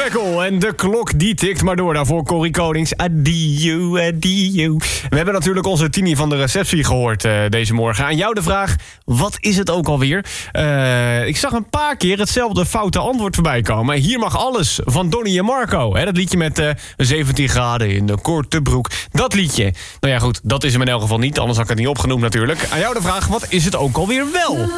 Michael en de klok die tikt maar door. Daarvoor Corrie Konings. Adieu, adieu. We hebben natuurlijk onze Tini van de receptie gehoord deze morgen. Aan jou de vraag, wat is het ook alweer? Ik zag een paar keer hetzelfde foute antwoord voorbij komen. Hier mag alles van Donnie en Marco. Dat liedje met 17 graden in de korte broek. Dat liedje. Nou ja goed, dat is hem in elk geval niet. Anders had ik het niet opgenoemd natuurlijk. Aan jou de vraag, wat is het ook alweer wel?